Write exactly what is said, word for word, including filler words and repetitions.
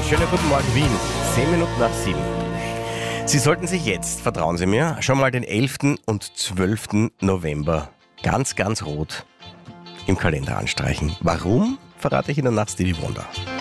schönen guten Morgen Wien. Zehn Minuten nach sieben. Sie sollten sich jetzt, vertrauen Sie mir, schon mal den elften und zwölften November ganz, ganz rot im Kalender anstreichen. Warum? Verrate ich Ihnen nach Stevie Wonder.